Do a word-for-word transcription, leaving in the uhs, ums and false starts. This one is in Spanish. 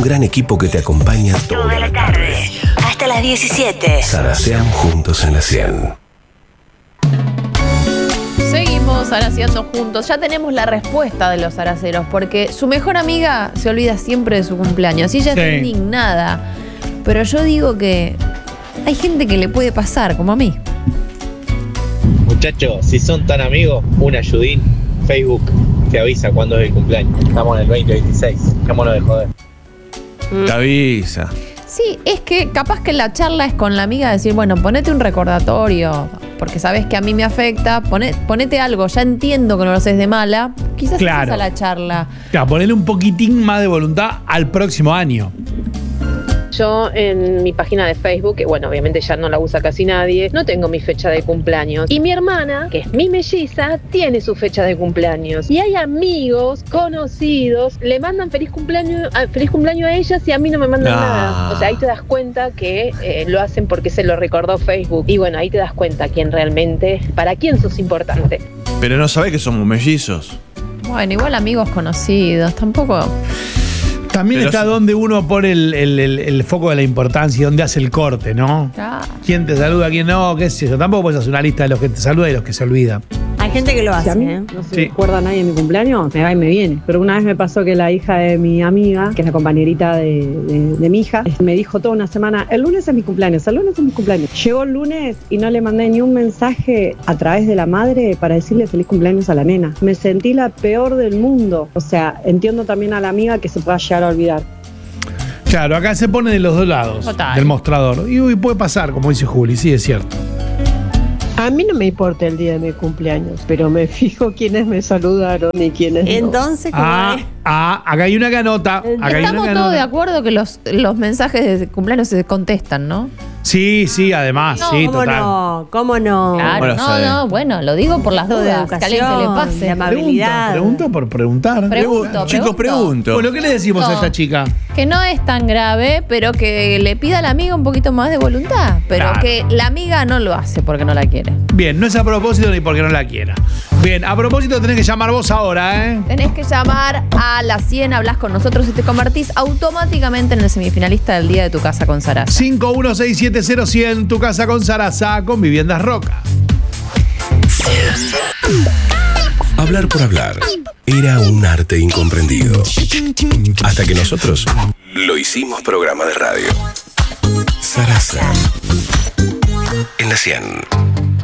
un gran equipo que te acompaña toda la tarde. Hasta las diecisiete. Zarasean juntos en la cien. Seguimos zaraseando juntos. Ya tenemos la respuesta de los zaraceros, porque su mejor amiga se olvida siempre de su cumpleaños y ella Sí. está indignada. Pero yo digo que hay gente que le puede pasar, como a mí. Muchachos, si son tan amigos, un ayudín, Facebook te avisa cuándo es el cumpleaños. Estamos en el veinte veintiséis, dejémonos de joder. Te avisa. Sí, es que capaz que la charla es con la amiga decir, bueno, ponete un recordatorio, porque sabes que a mí me afecta, poné, ponete algo, ya entiendo que no lo haces de mala, quizás Claro. a la charla. Claro, ponerle un poquitín más de voluntad al próximo año. Yo en mi página de Facebook, que bueno, obviamente ya no la usa casi nadie, no tengo mi fecha de cumpleaños. Y mi hermana, que es mi melliza, tiene su fecha de cumpleaños. Y hay amigos, conocidos, le mandan feliz cumpleaños, a, feliz cumpleaños a ellas y a mí no me mandan No. nada. O sea, ahí te das cuenta que eh, lo hacen porque se lo recordó Facebook. Y bueno, ahí te das cuenta quién realmente, para quién sos importante. Pero no sabés que somos mellizos. Bueno, igual amigos conocidos, tampoco. También Pero está sí. donde uno pone el, el- el- el foco de la importancia, donde hace el corte, ¿no? Claro. ¿Quién te saluda, quién no? ¿Qué es eso? Tampoco puedes hacer una lista de los que te saludan y los que se olvidan. Hay gente que lo Si hace, a mí ¿eh? no se Sí. me acuerda nadie de mi cumpleaños, me va y me viene. Pero una vez me pasó que la hija de mi amiga, que es la compañerita de, de- de mi hija, me dijo toda una semana, el lunes es mi cumpleaños, el lunes es mi cumpleaños. Llegó el lunes y no le mandé ni un mensaje a través de la madre para decirle feliz cumpleaños a la nena. Me sentí la peor del mundo. O sea, entiendo también a la amiga que se pueda llegar a olvidar. Claro, acá se pone de los dos lados Total. del mostrador. Y uy, puede pasar, como dice Juli, sí, es cierto. A mí no me importa el día de mi cumpleaños, pero me fijo quiénes me saludaron y quiénes no. Entonces, ¿cómo Ah, es? ah, acá hay una que anota. Acá hay una Estamos que todos anota. de acuerdo que los, los mensajes de cumpleaños se contestan, ¿no? Sí, sí, además, No, sí, ¿Cómo total. no? ¿Cómo no? Claro, Bueno, no, sabe. no, bueno, lo digo por las Todo de dudas, que a alguien se le educación, pase. de amabilidad. Pregunta, pregunta por preguntar. Pregunto, Chicos, pregunto. Bueno, ¿qué le decimos a No. esta chica? Que no es tan grave, pero que le pida a la amiga un poquito más de voluntad. Pero Claro. que la amiga no lo hace porque no la quiere. Bien, no es a propósito ni porque no la quiera. Bien, a propósito tenés que llamar vos ahora, ¿eh? Tenés que llamar a la cien, hablas con nosotros y te convertís automáticamente en el semifinalista del día de tu casa con Sarasa. cinco uno seis siete cero cien, tu casa con Sarasa, con Viviendas Roca. Hablar por hablar era un arte incomprendido. Hasta que nosotros lo hicimos programa de radio. Sarasa. En la cien.